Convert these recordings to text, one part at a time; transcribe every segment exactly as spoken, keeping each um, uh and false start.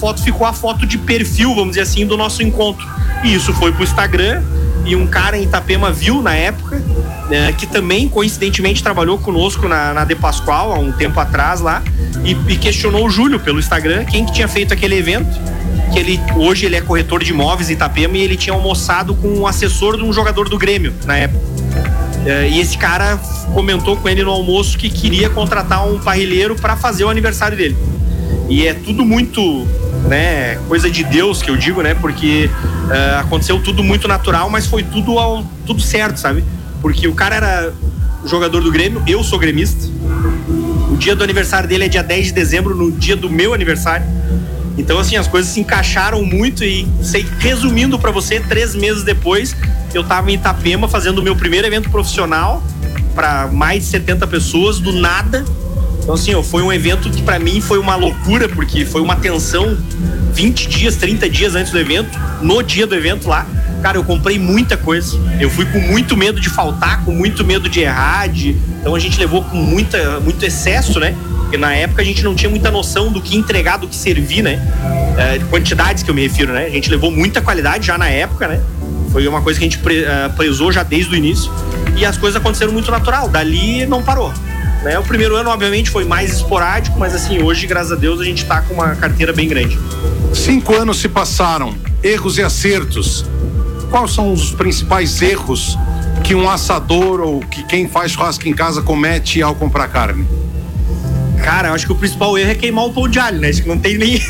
foto ficou a foto de perfil, vamos dizer assim, do nosso encontro. E isso foi pro Instagram, e um cara em Itapema viu na época, né, que também coincidentemente trabalhou conosco na, na De Pascoal há um tempo atrás lá, e, e questionou o Júlio pelo Instagram, quem que tinha feito aquele evento, que ele, hoje ele é corretor de imóveis em Itapema, e ele tinha almoçado com um assessor de um jogador do Grêmio na época. E esse cara comentou com ele no almoço que queria contratar um parrilheiro para fazer o aniversário dele. E é tudo muito, né, coisa de Deus, que eu digo, né, porque uh, aconteceu tudo muito natural, mas foi tudo, ao, tudo certo, sabe? Porque o cara era jogador do Grêmio, eu sou gremista. O dia do aniversário dele é dia dez de dezembro, no dia do meu aniversário. Então, assim, as coisas se encaixaram muito e, sei, resumindo pra você, três meses depois, eu tava em Itapema fazendo o meu primeiro evento profissional pra mais de setenta pessoas, do nada. Então, assim, ó, foi um evento que pra mim foi uma loucura, porque foi uma tensão vinte dias, trinta dias antes do evento, no dia do evento lá. Cara, eu comprei muita coisa. Eu fui com muito medo de faltar, com muito medo de errar. De... Então a gente levou com muita, muito excesso, né? Porque na época a gente não tinha muita noção do que entregar, do que servir, né? É, de quantidades que eu me refiro, né? A gente levou muita qualidade já na época, né? Foi uma coisa que a gente pre, uh, prezou já desde o início. E as coisas aconteceram muito natural. Dali não parou. Né? O primeiro ano, obviamente, foi mais esporádico, mas assim, hoje, graças a Deus, a gente tá com uma carteira bem grande. Cinco anos se passaram, erros e acertos. Quais são os principais erros que um assador ou que quem faz churrasco em casa comete ao comprar carne? Cara, eu acho que o principal erro é queimar o pão de alho, né? Acho que não tem nem...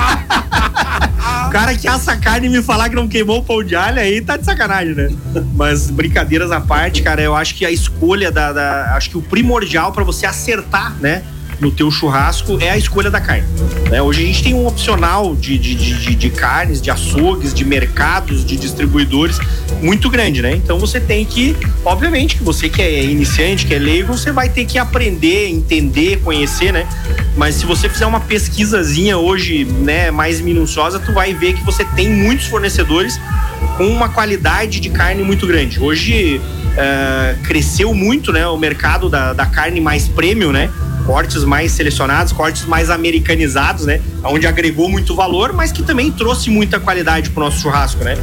O cara que assa carne e me falar que não queimou o pão de alho, aí tá de sacanagem, né? Mas brincadeiras à parte, cara, eu acho que a escolha da... da acho que o primordial pra você acertar, né, no teu churrasco é a escolha da carne, né? Hoje a gente tem um opcional de, de, de, de carnes, de açougues, de mercados, de distribuidores muito grande, né? Então você tem que, obviamente, que você que é iniciante, que é leigo, você vai ter que aprender, entender, conhecer, né? Mas se você fizer uma pesquisazinha hoje, né, mais minuciosa, tu vai ver que você tem muitos fornecedores com uma qualidade de carne muito grande. Hoje uh, cresceu muito, né, o mercado da, da carne mais premium, né? Cortes mais selecionados, cortes mais americanizados, né? Onde agregou muito valor, mas que também trouxe muita qualidade pro nosso churrasco, né?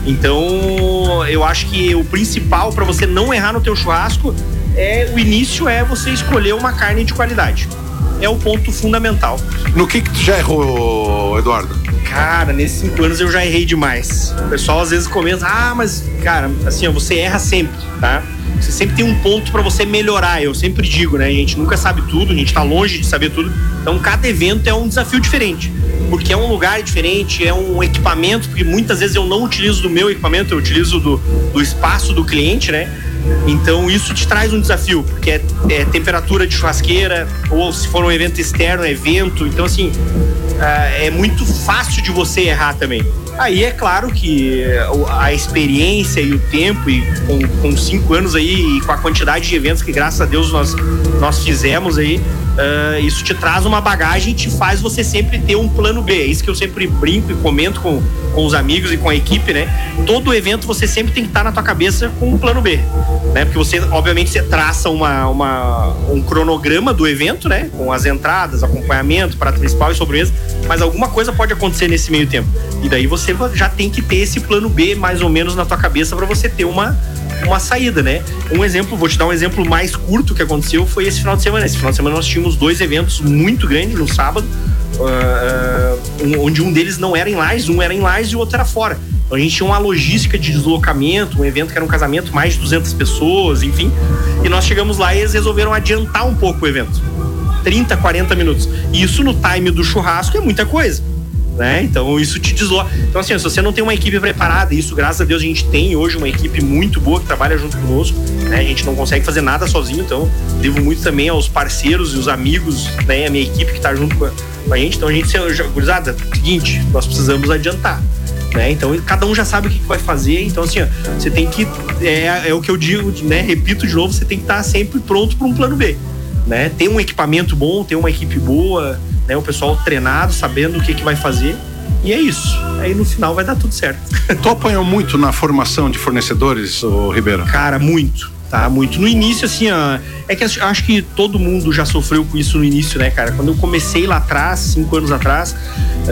Então, eu acho que o principal para você não errar no teu churrasco é o início é você escolher uma carne de qualidade. É o ponto fundamental. No que que tu já errou, Eduardo? Cara, nesses cinco anos eu já errei demais. O pessoal às vezes comenta, ah, mas, cara, assim, ó, você erra sempre, tá? Você sempre tem um ponto pra você melhorar, eu sempre digo, né? A gente nunca sabe tudo, a gente tá longe de saber tudo. Então cada evento é um desafio diferente, porque é um lugar diferente, é um equipamento, porque muitas vezes eu não utilizo do meu equipamento, eu utilizo do, do espaço do cliente, né? Então isso te traz um desafio, porque é, é temperatura de churrasqueira, ou se for um evento externo, é vento. Então assim, é muito fácil de você errar também. Aí é claro que a experiência e o tempo, e com, com cinco anos aí, e com a quantidade de eventos que graças a Deus nós, nós fizemos aí, uh, isso te traz uma bagagem e te faz você sempre ter um plano B. É isso que eu sempre brinco e comento com, com os amigos e com a equipe, né? Todo evento você sempre tem que estar na tua cabeça com um plano B, né? Porque você, obviamente, você traça uma, uma, um cronograma do evento, né? Com as entradas, acompanhamento, prato principal e sobremesa, mas alguma coisa pode acontecer nesse meio tempo. E daí você já tem que ter esse plano B mais ou menos na tua cabeça para você ter uma, uma saída, né? Um exemplo, vou te dar um exemplo mais curto que aconteceu, foi esse final de semana. Esse final de semana nós tínhamos dois eventos muito grandes no sábado, uh, um, onde um deles não era em Lages, um era em Lages e o outro era fora. Então a gente tinha uma logística de deslocamento, um evento que era um casamento, mais de duzentas pessoas, enfim. E nós chegamos lá e eles resolveram adiantar um pouco o evento. trinta, quarenta minutos. E isso no time do churrasco é muita coisa, né? Então isso te desloca. Então assim, se você não tem uma equipe preparada, isso graças a Deus a gente tem hoje uma equipe muito boa que trabalha junto conosco, né? A gente não consegue fazer nada sozinho, então devo muito também aos parceiros e os amigos, né? A minha equipe que tá junto com a, com a gente. Então a gente, gurizada, seguinte, nós precisamos adiantar, né? Então cada um já sabe o que vai fazer. Então assim, ó, você tem que, é, é o que eu digo, né? Repito de novo, você tem que estar sempre pronto para um plano B, né? Ter um equipamento bom, ter uma equipe boa, né? O pessoal treinado, sabendo o que que vai fazer, e é isso. Aí no final vai dar tudo certo. Tu apanhou muito na formação de fornecedores, ô Ribeiro? Cara, muito, tá? Muito. No início, assim, ó, é que acho que todo mundo já sofreu com isso no início, né, cara? Quando eu comecei lá atrás, cinco anos atrás,